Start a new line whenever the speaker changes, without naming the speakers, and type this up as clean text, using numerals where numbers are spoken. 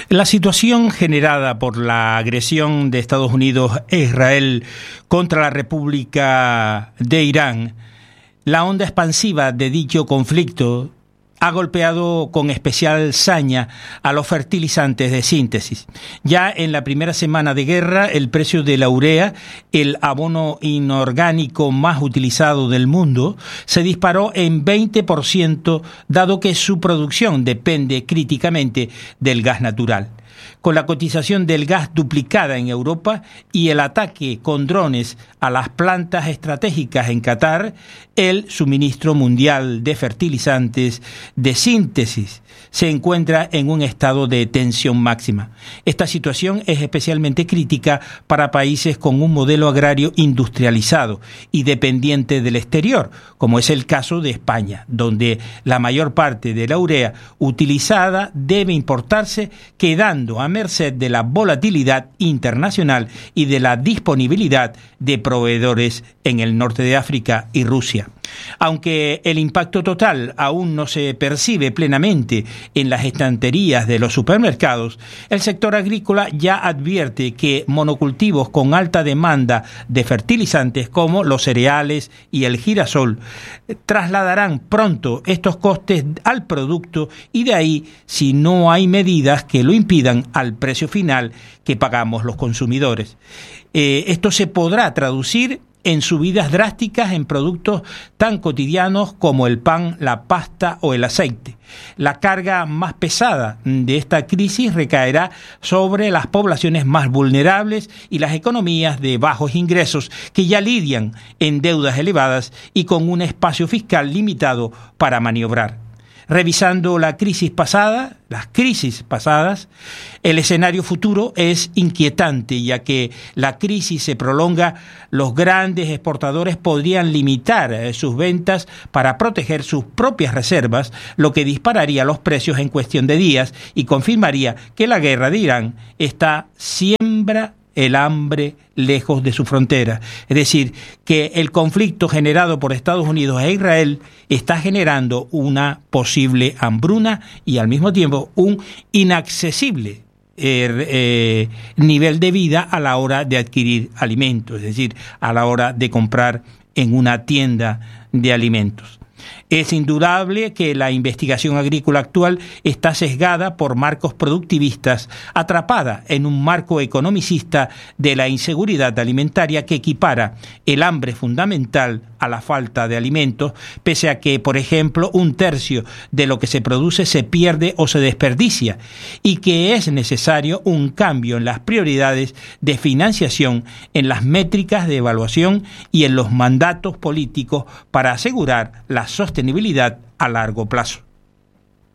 La situación generada por la agresión de Estados Unidos e Israel contra la República de Irán, la onda expansiva de dicho conflicto ha golpeado con especial saña a los fertilizantes de síntesis. Ya en la primera semana de guerra, el precio de la urea, el abono inorgánico más utilizado del mundo, se disparó en 20%, dado que su producción depende críticamente del gas natural. Con la cotización del gas duplicada en Europa y el ataque con drones a las plantas estratégicas en Qatar, el suministro mundial de fertilizantes de síntesis se encuentra en un estado de tensión máxima. Esta situación es especialmente crítica para países con un modelo agrario industrializado y dependiente del exterior, como es el caso de España, donde la mayor parte de la urea utilizada debe importarse, quedando a merced de la volatilidad internacional y de la disponibilidad de proveedores en el norte de África y Rusia. Aunque el impacto total aún no se percibe plenamente en las estanterías de los supermercados, el sector agrícola ya advierte que monocultivos con alta demanda de fertilizantes como los cereales y el girasol trasladarán pronto estos costes al producto y de ahí, si no hay medidas que lo impidan, al precio final que pagamos los consumidores. Esto se podrá traducir en subidas drásticas en productos tan cotidianos como el pan, la pasta o el aceite. La carga más pesada de esta crisis recaerá sobre las poblaciones más vulnerables y las economías de bajos ingresos que ya lidian en deudas elevadas y con un espacio fiscal limitado para maniobrar. Revisando las crisis pasadas, el escenario futuro es inquietante, ya que la crisis se prolonga, los grandes exportadores podrían limitar sus ventas para proteger sus propias reservas, lo que dispararía los precios en cuestión de días y confirmaría que la guerra de Irán siembra el hambre lejos de su frontera. Es decir, que el conflicto generado por Estados Unidos e Israel está generando una posible hambruna y al mismo tiempo un inaccesible nivel de vida a la hora de adquirir alimentos, es decir, a la hora de comprar en una tienda de alimentos. Es indudable que la investigación agrícola actual está sesgada por marcos productivistas, atrapada en un marco economicista de la inseguridad alimentaria que equipara el hambre fundamental a la falta de alimentos, pese a que, por ejemplo, 1/3 de lo que se produce se pierde o se desperdicia, y que es necesario un cambio en las prioridades de financiación, en las métricas de evaluación y en los mandatos políticos para asegurar la sostenibilidad a largo plazo.